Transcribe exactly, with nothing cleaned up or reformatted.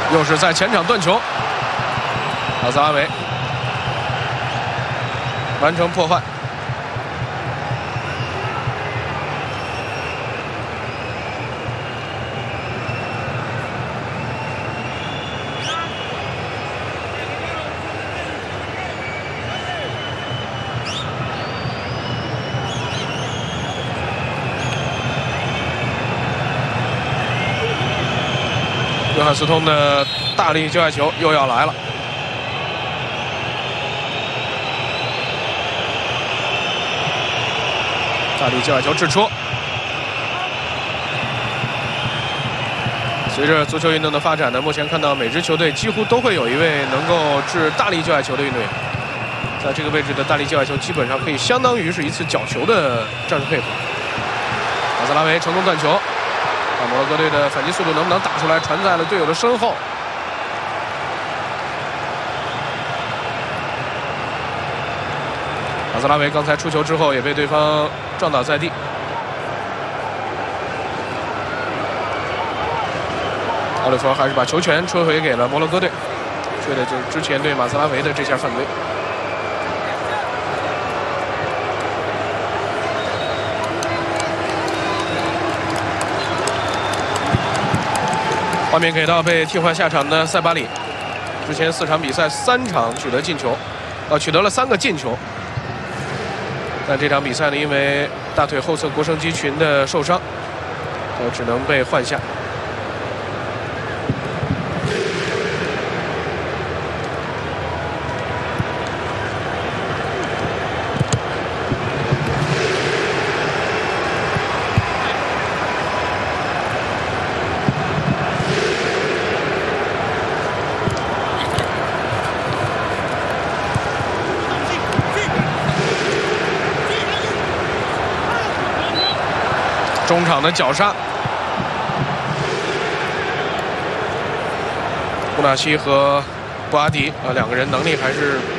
又是在前场断球，阿兹拉维完成破坏。约翰斯通的大力界外球又要来了，大力界外球掷出。随着足球运动的发展呢，目前看到每支球队几乎都会有一位能够掷大力界外球的运动员，在这个位置的大力界外球基本上可以相当于是一次角球的战术配合。阿兹拉维成功断球。 看摩洛哥队的反击速度能不能打出来，传在了队友的身后。阿兹拉维刚才出球之后也被对方撞倒在地。奥利弗还是把球权吹回给了摩洛哥队，吹的就是之前对马斯拉维的这下犯规。 画面给到被替换下场的塞巴里，之前四场比赛三场取得进球，呃，取得了三个进球。但这场比赛呢，因为大腿后侧腘绳肌群的受伤，呃，只能被换下。中场的绞杀，布纳西和布阿迪啊，两个人能力还是